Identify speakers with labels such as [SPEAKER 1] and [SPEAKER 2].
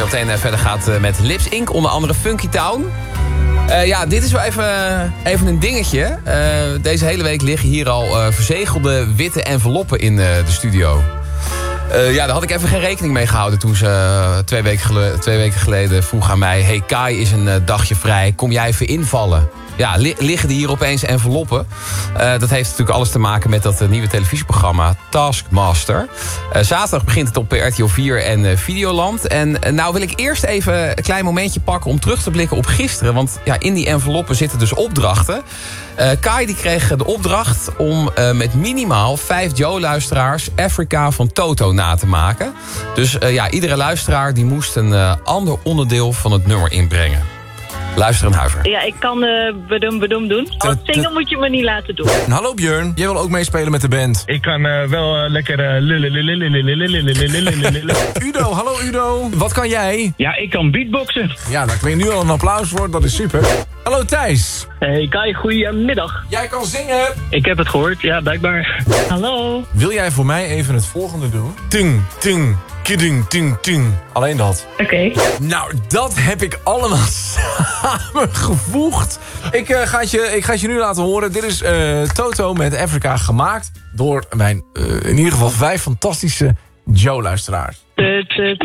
[SPEAKER 1] zo meteen verder gaat met Lips Inc. Onder andere Funky Town. Dit is wel even een dingetje. Deze hele week liggen hier al verzegelde witte enveloppen in de studio. Daar had ik even geen rekening mee gehouden toen ze 2 weken geleden vroeg aan mij... Hey, Kai is een dagje vrij, kom jij even invallen? Ja, liggen er hier opeens enveloppen. Dat heeft natuurlijk alles te maken met dat nieuwe televisieprogramma Taskmaster. Zaterdag begint het op RTL 4 en Videoland. En nou wil ik eerst even een klein momentje pakken om terug te blikken op gisteren. Want ja, in die enveloppen zitten dus opdrachten. Kai die kreeg de opdracht om met minimaal 5 Joe-luisteraars Africa van Toto na te maken. Dus iedere luisteraar die moest een ander onderdeel van het nummer inbrengen. Luister en huiver.
[SPEAKER 2] Ja, ik kan bedoem doen. Want zingen moet je me niet laten doen.
[SPEAKER 3] Hallo Björn, jij wil ook meespelen met de band.
[SPEAKER 4] Ik kan wel lekker
[SPEAKER 3] Udo, hallo Udo. Wat kan jij?
[SPEAKER 4] Ja, ik kan beatboxen.
[SPEAKER 3] Ja, daar klinkt nu al een applaus voor, dat is super. Hallo Thijs.
[SPEAKER 4] Hey Kai, goedemiddag.
[SPEAKER 3] Jij kan zingen.
[SPEAKER 4] Ik heb het gehoord, ja, blijkbaar.
[SPEAKER 2] Hallo.
[SPEAKER 3] Wil jij voor mij even het volgende doen? Ting, ting, kiding, ting, ting. Alleen dat.
[SPEAKER 2] Oké.
[SPEAKER 3] Nou, dat heb ik allemaal samengevoegd. Ik ga het je nu laten horen. Dit is Toto met Africa gemaakt door mijn in ieder geval 5 fantastische Joe-luisteraars.